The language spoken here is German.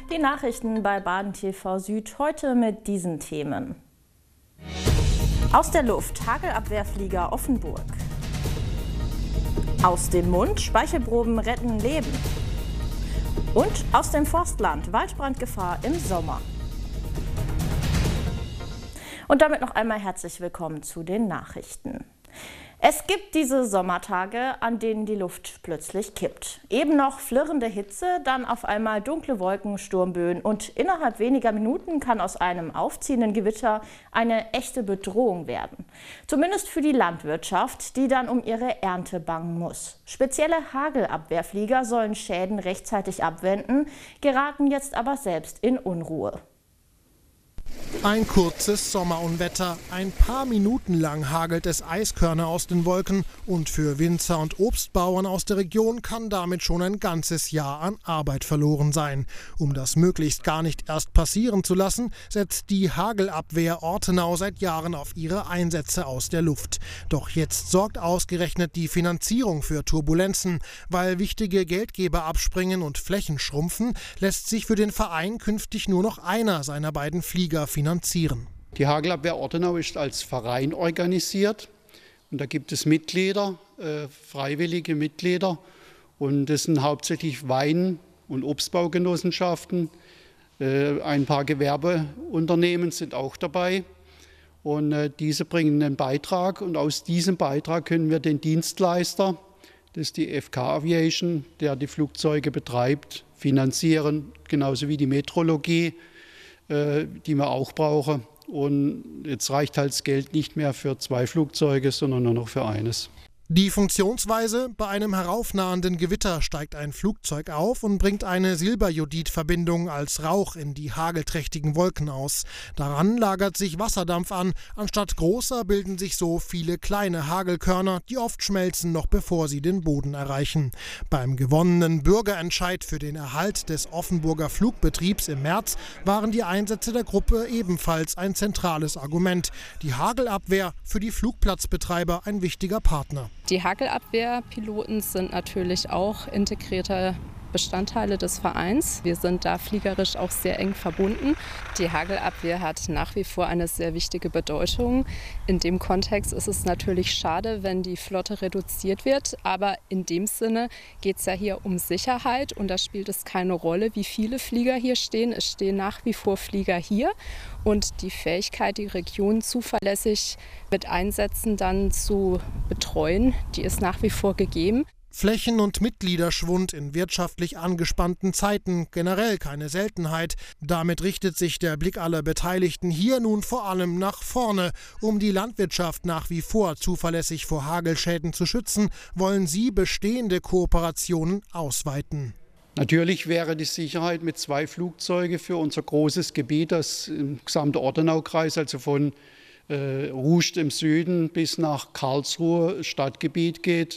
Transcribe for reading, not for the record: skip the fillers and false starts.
Die Nachrichten bei Baden TV Süd heute mit diesen Themen. Aus der Luft Hagelabwehrflieger Offenburg. Aus dem Mund Speichelproben retten Leben. Und aus dem Forstland Waldbrandgefahr im Sommer. Und damit noch einmal herzlich willkommen zu den Nachrichten. Es gibt diese Sommertage, an denen die Luft plötzlich kippt. Eben noch flirrende Hitze, dann auf einmal dunkle Wolken, Sturmböen und innerhalb weniger Minuten kann aus einem aufziehenden Gewitter eine echte Bedrohung werden. Zumindest für die Landwirtschaft, die dann um ihre Ernte bangen muss. Spezielle Hagelabwehrflieger sollen Schäden rechtzeitig abwenden, geraten jetzt aber selbst in Unruhe. Ein kurzes Sommerunwetter. Ein paar Minuten lang hagelt es Eiskörner aus den Wolken und für Winzer und Obstbauern aus der Region kann damit schon ein ganzes Jahr an Arbeit verloren sein. Um das möglichst gar nicht erst passieren zu lassen, setzt die Hagelabwehr Ortenau seit Jahren auf ihre Einsätze aus der Luft. Doch jetzt sorgt ausgerechnet die Finanzierung für Turbulenzen. Weil wichtige Geldgeber abspringen und Flächen schrumpfen, lässt sich für den Verein künftig nur noch einer seiner beiden Flieger finanzieren. Die Hagelabwehr Ortenau ist als Verein organisiert und da gibt es Mitglieder, freiwillige Mitglieder, und das sind hauptsächlich Wein- und Obstbaugenossenschaften. Ein paar Gewerbeunternehmen sind auch dabei und diese bringen einen Beitrag, und aus diesem Beitrag können wir den Dienstleister, das ist die FK Aviation, der die Flugzeuge betreibt, finanzieren, genauso wie die Metrologie, die wir auch brauchen. Und jetzt reicht halt das Geld nicht mehr für 2 Flugzeuge, sondern nur noch für eines. Die Funktionsweise: Bei einem heraufnahenden Gewitter steigt ein Flugzeug auf und bringt eine Silberjodid-Verbindung als Rauch in die hagelträchtigen Wolken aus. Daran lagert sich Wasserdampf an. Anstatt großer bilden sich so viele kleine Hagelkörner, die oft schmelzen, noch bevor sie den Boden erreichen. Beim gewonnenen Bürgerentscheid für den Erhalt des Offenburger Flugbetriebs im März waren die Einsätze der Gruppe ebenfalls ein zentrales Argument. Die Hagelabwehr für die Flugplatzbetreiber ein wichtiger Partner. Die Hagelabwehrpiloten sind natürlich auch integrierte Bestandteile des Vereins. Wir sind da fliegerisch auch sehr eng verbunden. Die Hagelabwehr hat nach wie vor eine sehr wichtige Bedeutung. In dem Kontext ist es natürlich schade, wenn die Flotte reduziert wird. Aber in dem Sinne geht es ja hier um Sicherheit, und da spielt es keine Rolle, wie viele Flieger hier stehen. Es stehen nach wie vor Flieger hier, und die Fähigkeit, die Region zuverlässig mit Einsätzen dann zu betreuen, die ist nach wie vor gegeben. Flächen- und Mitgliederschwund in wirtschaftlich angespannten Zeiten, generell keine Seltenheit. Damit richtet sich der Blick aller Beteiligten hier nun vor allem nach vorne. Um die Landwirtschaft nach wie vor zuverlässig vor Hagelschäden zu schützen, wollen sie bestehende Kooperationen ausweiten. Natürlich wäre die Sicherheit mit 2 Flugzeugen für unser großes Gebiet, das im gesamten Ortenaukreis, also von Ruষ্ট im Süden bis nach Karlsruhe Stadtgebiet geht,